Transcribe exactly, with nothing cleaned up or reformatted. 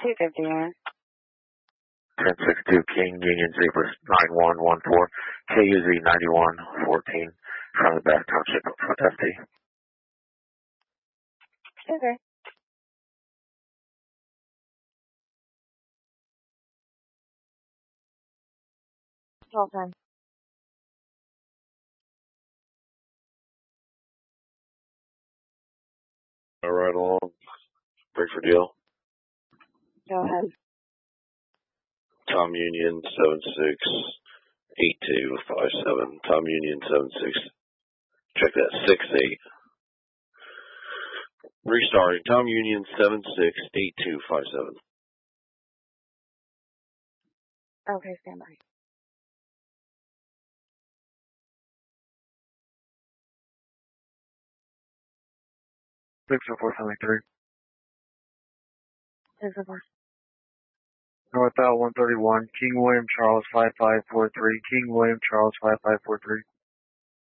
two fifty-one. ten sixty-two King, Union Zebra nine one one four, K U Z ninety-one fourteen, from the Bath Township of F T. Okay. twelve ten. All right, along. Break for deal. Go ahead. Tom Union seven six eight two five seven. Tom Union seven six. Check that six eight. Restarting. Tom Union seven six eight two five seven. Okay, stand by. six oh four seventy-three. six oh four. North Out one thirty-one, King William Charles five five four three, King William Charles five five four three.